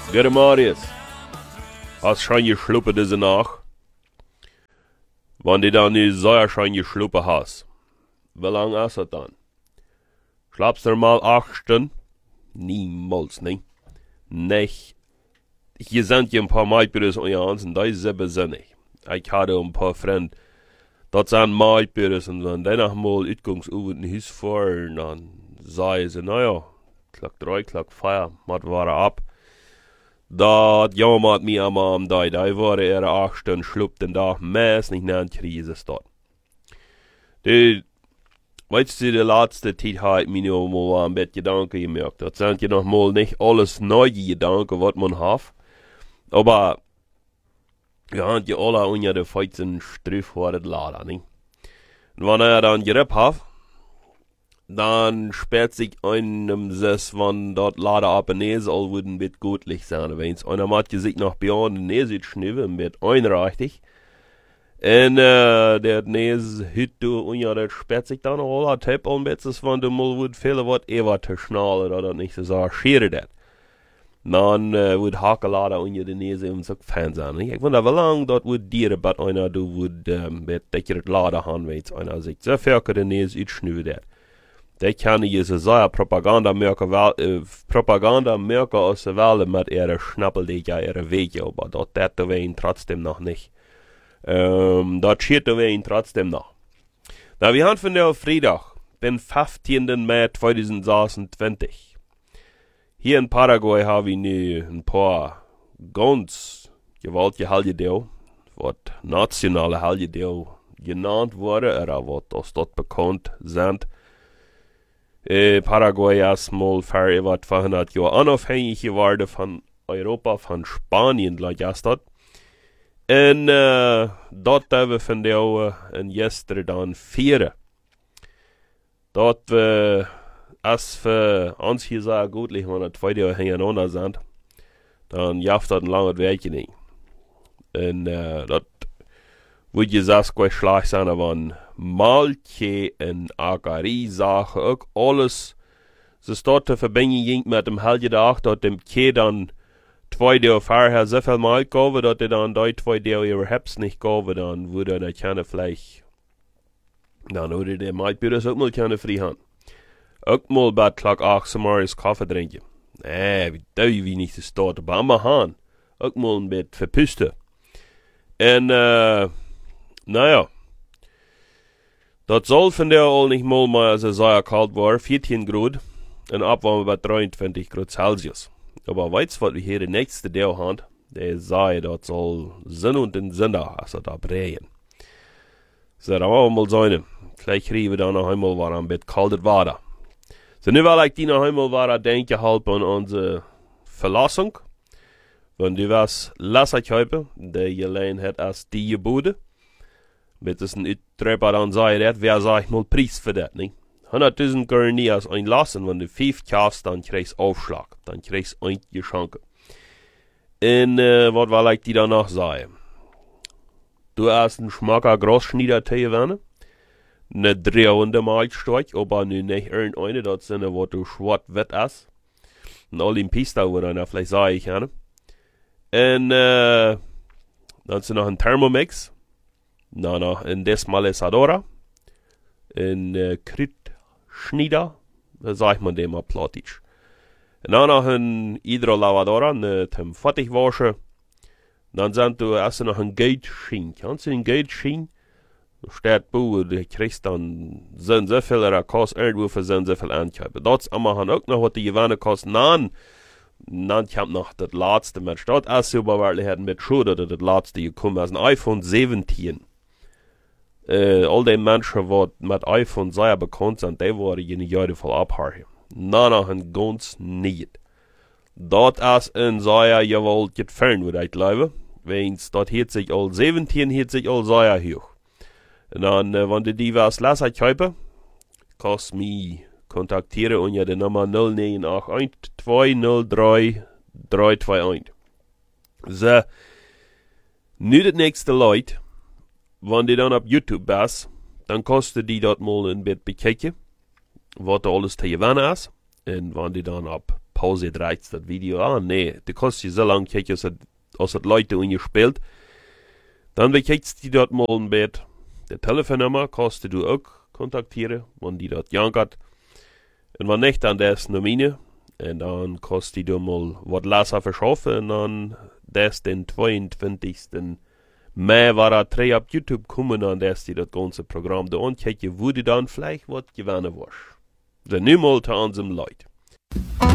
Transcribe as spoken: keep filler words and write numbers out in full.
Gute Marius, hast schon geschluppen diese Nacht? Wenn du dann die Säure schon geschluppen hast, wie lang ist das dann? Schlafst du mal acht Stunden? Niemals, ne? Nicht. Hier sind ja ein paar Meitbüros und uns und die sind sehr besinnig. Ich hatte ein paar Freunde, das sind Meitbüros und wenn die noch mal Utgangsüben Hüs fahren, dann sagen sie, naja, Klock drei, Klock vier, mat war ab. Dat jammert mir am Abend, da war er acht Stunden schlupp den Tag, meist nicht nach Krise dort. Die, weißt du, die letzte Zeit hat ich mir noch mal ein bisschen Gedanken gemerkt. Das sind ja noch mal nicht alles neue Gedanken, was man hat. Aber, wir haben ja alle unter der fünfzehn Strich vor der Lader, nicht? Und wenn er dann gerippt hat, dann sperrt sich einem das, wenn dort Lader ab und ne soll, würden wird gutlich sein. Wenn es einer macht, sich nach beyond den Nähe schniven, wird einrichtig. Und, äh, der Nähe hütte und ja, der sperrt sich dann auch alle Tipp und jetzt, wenn du mal würd viele was ever zu schnallen oder nicht so sagen, schere das. Dann, äh, würd Hakelader und ja, die Nähe und so Fan sein. Ich wundere, wie lange dort würd dir, bei einer, du würd, ähm, mit der Lader haben, wenn es einer sich so viel die Nähe schniven das. Die kann ich so sagen, Propaganda-Merker, äh, Propaganda-Merker aus der Welt mit ihrer Schnappel, die ja ihre Wege, aber dort täten wir ihn trotzdem noch nicht. Ähm, dort schieten wir ihn trotzdem noch. Na, wir haben von der Freitag, den fünfzehnten Mai zweitausendzweiundzwanzig. Hier in Paraguay haben wir nu ein paar ganz gewaltige Haljedeo, was nationale Haljedeo genannt wurde, oder was das dort bekannt sind. Äh, Paraguay ist mal vor über zweihundert Jahren unabhängig geworden von Europa, von Spanien, gleich erst dort. Und äh, dort haben wir von der in gestern dann vier. Dort äh, ist für uns hier sehr gut, wenn wir zwei Jahre hintereinander sind, dann jaft das ein langes Werkchen nicht. Und äh, dort würde ich sagen, es schlecht sein, aber ein Malche und Agari-Sache, auch alles, das dort zu verbinden ging mit dem halben Tag, dort dem Ke dann zwei Jahre vorher so viel Mal gab, dass er dann die zwei Jahre überhaupt nicht gab, dann würde er keine vielleicht, dann würde der Malbüros auch mal keine frei haben. Auch mal bei Tag acht Samaris Kaffee trinken. Nee, wie da wie nicht das dort, aber am haben. Auch mal ein bisschen verpüsten. Und, äh, naja, das soll von der all nicht mal mal so sehr kalt war, vierzehn Grad, und Abwärme bei dreiundzwanzig Grad Celsius. Aber weißt du, was wir hier den nächsten Tag haben? Der sei, das soll Sinn und den Sinn da, also da brähen. So, da wollen wir mal sein. Vielleicht kriegen wir da noch einmal war ein bisschen kaltes Wasser. So, nur weil ich die noch einmal war, denke ich halt an unsere Verlassung. Wenn du was lassen können, der allein hat als die Gebude. Mit diesem Uttreber dann sei das, wer sag ich mal Preis für das, nicht? hunderttausend können nie als ein lassen, wenn du fünf kaufst, dann kriegst du Aufschlag. Dann kriegst du ein Geschenk. Und, äh, was will ich dir danach sagen? Du hast einen Schmacker Großschniedertee, wenn eine dreihundert Malstück, aber nu nicht irgendeine, das sind, wo du schwarz wett hast. Und all den Pista, wo dann vielleicht sage ich, ja. Und, äh, dann ist noch ein Thermomix. Dann noch ein Desmalesadora. Ein äh, Kritschnieder. Da sag ich mal dem mal plattisch. Und dann noch ein Hydrolavadora, eine zum Fertigwaschen. Dann sind du erst noch ein Gateschien. Kannst du den Gateschien? Du steht bu, du kriegst dann sind so viel, er kostet irgendwo für so viel Ankäufe. Das aber auch noch, was die Gewinne kosten. Nein, dann kommt noch das letzte mit Stadt. Als Superwertlichkeit mit Schuld, oder das letzte gekommen ist ein iPhone siebzehn. Äh, all die Menschen, die mit iPhone sehr bekannt sind, die waren in jeden Fall abhören. Nein, noch ein ganz nicht. Das ist ein sehr gewollt gefallen, würde ich glauben. Wenn's dort hielt sich all siebzehn, hielt sich all sehr hoch. Und dann, äh, wenn du die was lassen kaufen, kannst du mich kontaktieren unter der Nummer null neun acht eins zwei null drei drei zwei eins. So, nu das nächste Leute, wenn du dann auf YouTube bist, dann kannst du die dort mal ein bisschen bekijken, was da alles te gewinnen ist. Und wenn du dann auf Pause reizt das Video. Ah, nee, du kannst je so lange kicken, als het, als het Leute ungespielt. Dann bekijkst du dort mal ein Bett. Die Telefonnummer kannst du auch kontaktieren, wenn die dort jankert. Und wenn nicht, dann das Nomine. Und dann kannst du mal was Laser verschaffen. Und dann das den zweiundzwanzigsten Mai war er drei auf YouTube kommen, und das die das ganze Programm da ankicken, wo du dann vielleicht was gewonnen warst. So, nun mal zu unserem Leute.